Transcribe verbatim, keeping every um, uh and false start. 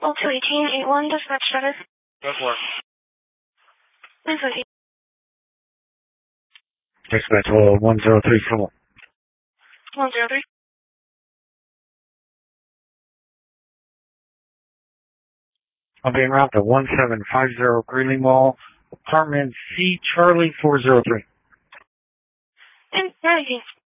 L two eighteen eight one, dispatch center. Go for it. nine five eight. Dispatch uh, one zero three, come on. one zero three. I'm being routed to one seven five zero Greeley Mall, apartment C Charlie four zero three. And,